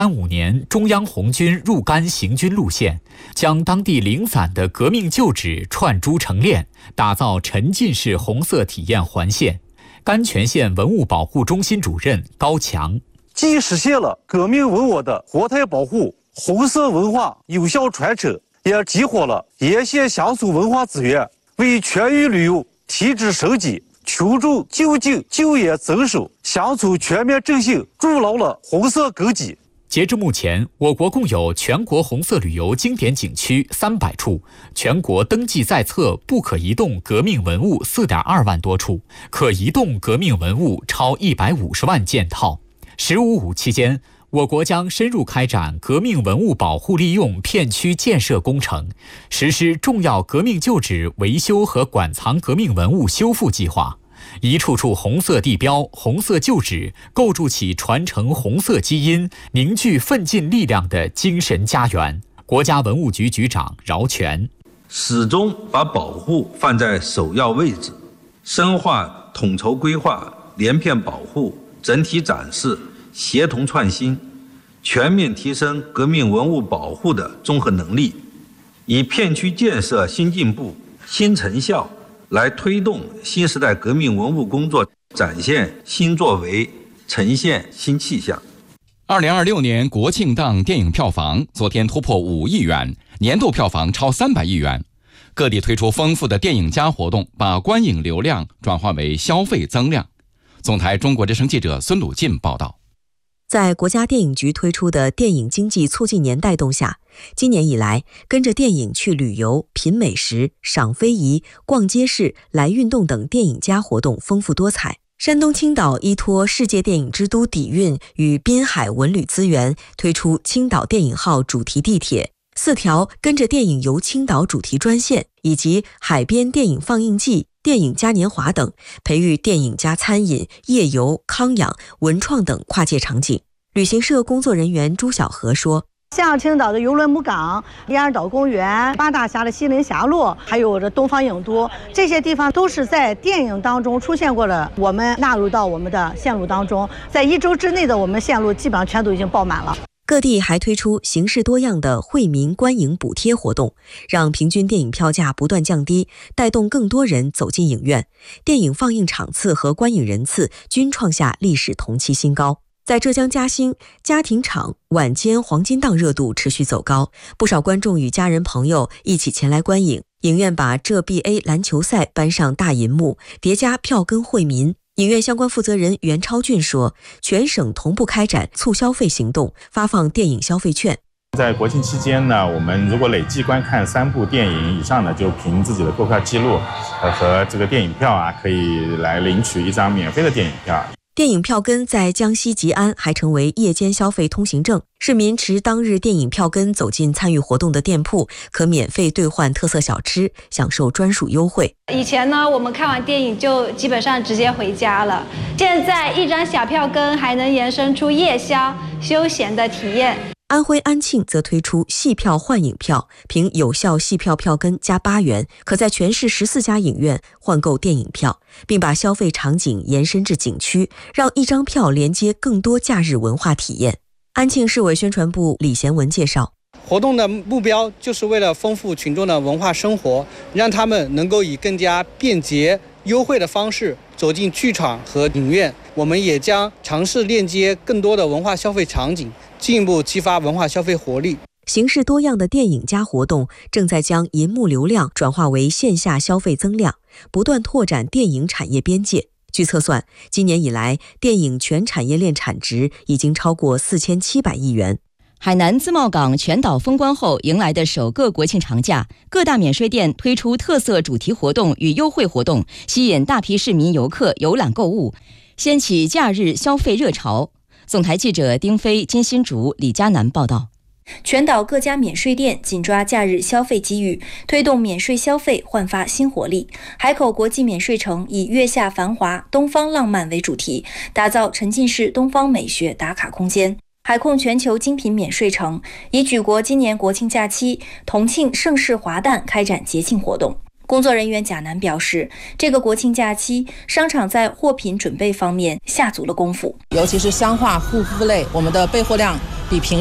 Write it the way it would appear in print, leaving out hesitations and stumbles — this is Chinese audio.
5年中央红军入甘行军路线，将当地零散的革命旧址串珠成链，打造沉浸式红色体验环线。甘泉县文物保护中心主任高强， 既实现了革命文物的活态保护、红色文化有效传承，也激活了沿线乡村文化资源，为全域旅游提质升级、群众就近就业增收、乡村全面振兴筑牢了红色根基。 截至目前，我国共有全国红色旅游经典景区300处，全国登记在册不可移动革命文物4.2万多处，可移动革命文物超150万件套。15.5期间，我国将深入开展革命文物保护利用片区建设工程，实施重要革命旧址维修和馆藏革命文物修复计划，一处处红色地标、红色旧址，构筑起传承红色基因、凝聚奋进力量的精神家园。国家文物局局长饶全始终把保护放在首要位置，深化统筹规划、连片保护、整体展示、协同创新，全面提升革命文物保护的综合能力，以片区建设新进步、新成效来推动新时代革命文物工作展现新作为，呈现新气象。 2026年国庆档电影票房昨天突破5亿元，年度票房超300亿元。各地推出丰富的电影加活动，把观影流量转化为消费增量。总台中国之声记者孙鲁进报道。 在国家电影局推出的电影经济促进年带动下，今年以来，跟着电影去旅游、品美食、赏非遗、逛街市、来运动等电影加活动丰富多彩。山东青岛依托世界电影之都底蕴与滨海文旅资源，推出青岛电影号主题地铁，4条跟着电影游青岛主题专线，以及海边电影放映季、电影嘉年华等，培育电影加餐饮、夜游、康养、文创等跨界场景。旅行社工作人员朱小河说， 像青岛的邮轮母港、连尔岛公园、八大峡的西林峡路，还有这东方影都，这些地方都是在电影当中出现过的，我们纳入到我们的线路当中。在1周之内的我们线路基本上全都已经爆满了。 各地还推出形式多样的惠民观影补贴活动，让平均电影票价不断降低，带动更多人走进影院，电影放映场次和观影人次均创下历史同期新高。在浙江嘉兴，家庭场晚间黄金档热度持续走高，不少观众与家人朋友一起前来观影。影院把浙 BA 篮球赛搬上大银幕，叠加票根惠民。影院相关负责人袁超俊说，全省同步开展促消费行动，发放电影消费券。 在国庆期间呢，我们如果累计观看3部电影以上呢，就凭自己的购票记录和这个电影票可以来领取1张免费的电影票。 电影票根在江西吉安还成为夜间消费通行证，市民持当日电影票根走进参与活动的店铺，可免费兑换特色小吃，享受专属优惠。 以前呢，我们看完电影就基本上直接回家了，现在1张小票根还能延伸出夜宵休闲的体验。 安徽安庆则推出戏票换影票，凭有效戏票票根加8元，可在全市14家影院换购电影票，并把消费场景延伸至景区，让1张票连接更多假日文化体验。安庆市委宣传部李贤文介绍， 活动的目标就是为了丰富群众的文化生活，让他们能够以更加便捷、优惠的方式走进剧场和影院。我们也将尝试链接更多的文化消费场景，进一步激发文化消费活力。 形式多样的电影加活动正在将银幕流量转化为线下消费增量，不断拓展电影产业边界。据测算，今年以来，电影全产业链产值已经超过4700亿元。 海南自贸港全岛封关后迎来的首个国庆长假，各大免税店推出特色主题活动与优惠活动，吸引大批市民游客游览购物，掀起假日消费热潮。总台记者丁飞、金新竹、李佳楠报道。 全岛各家免税店紧抓假日消费机遇，推动免税消费焕发新活力。海口国际免税城以月下繁华、东方浪漫为主题，打造沉浸式东方美学打卡空间。海控全球精品免税城以举国今年国庆假期同庆盛世华诞开展节庆活动。 工作人员贾楠表示，这个国庆假期，商场在货品准备方面下足了功夫， 尤其是香化护肤类，我们的备货量比平